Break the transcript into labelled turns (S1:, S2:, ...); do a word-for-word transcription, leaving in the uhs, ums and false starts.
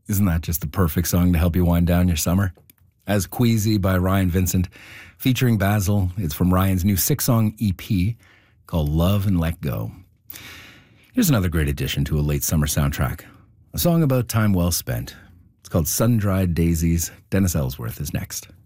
S1: Isn't that just the perfect song to help you wind down your summer? As Queasy by Ryan Vincent, featuring Basil. It's from Ryan's new six-song E P called Love and Let Go. Here's another great addition to a late summer soundtrack. A song about time well spent. It's called Sun-Dried Daisies. Dennis Ellsworth is next.